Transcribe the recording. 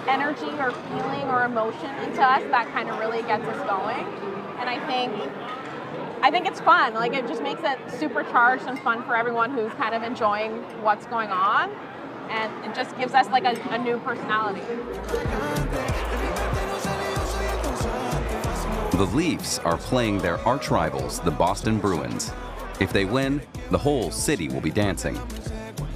energy or feeling or emotion into us that kind of really gets us going. And I think it's fun. Like, it just makes it supercharged and fun for everyone who's kind of enjoying what's going on. And it just gives us like a new personality. The Leafs are playing their arch rivals, the Boston Bruins. If they win, the whole city will be dancing.